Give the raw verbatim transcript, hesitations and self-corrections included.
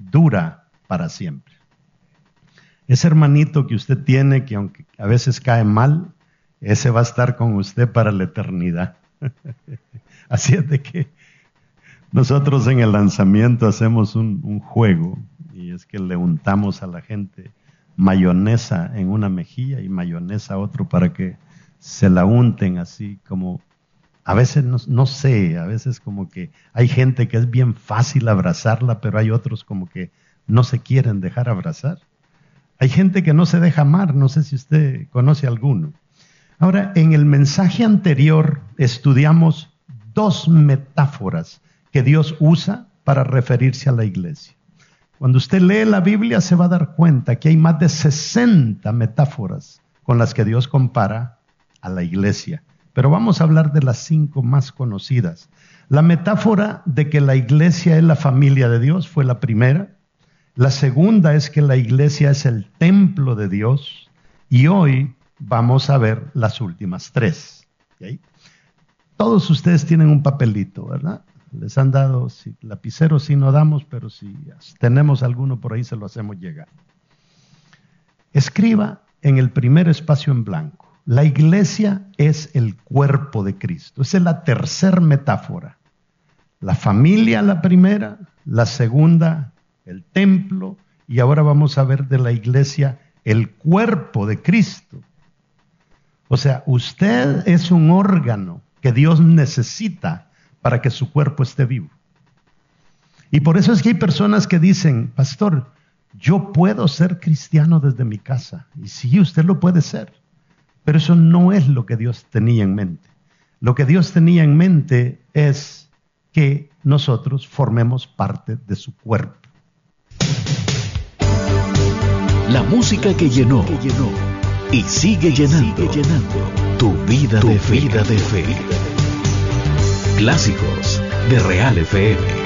dura para siempre. Ese hermanito que usted tiene, que aunque a veces cae mal, ese va a estar con usted para la eternidad. Así es de que nosotros en el lanzamiento hacemos un, un juego, y es que le untamos a la gente mayonesa en una mejilla y mayonesa a otro para que se la unten así como, a veces no, no sé, a veces como que hay gente que es bien fácil abrazarla, pero hay otros como que no se quieren dejar abrazar. Hay gente que no se deja amar, no sé si usted conoce alguno. Ahora, en el mensaje anterior estudiamos dos metáforas que Dios usa para referirse a la iglesia. Cuando usted lee la Biblia se va a dar cuenta que hay más de sesenta metáforas con las que Dios compara a la iglesia. Pero vamos a hablar de las cinco más conocidas. La metáfora de que la iglesia es la familia de Dios fue la primera. La segunda es que la iglesia es el templo de Dios. Y hoy vamos a ver las últimas tres. ¿Okay? Todos ustedes tienen un papelito, ¿verdad? Les han dado, si, lapicero sí no damos, pero si tenemos alguno por ahí se lo hacemos llegar. Escriba en el primer espacio en blanco. La iglesia es el cuerpo de Cristo. Esa es la tercera metáfora. La familia la primera, la segunda el templo, y ahora vamos a ver de la iglesia el cuerpo de Cristo. O sea, usted es un órgano que Dios necesita para que su cuerpo esté vivo. Y por eso es que hay personas que dicen, pastor, yo puedo ser cristiano desde mi casa. Y sí, usted lo puede ser. Pero eso no es lo que Dios tenía en mente. Lo que Dios tenía en mente es que nosotros formemos parte de su cuerpo. La música que llenó, que llenó y sigue llenando, sigue llenando tu vida, tu de, vida de fe. Clásicos de Real F M.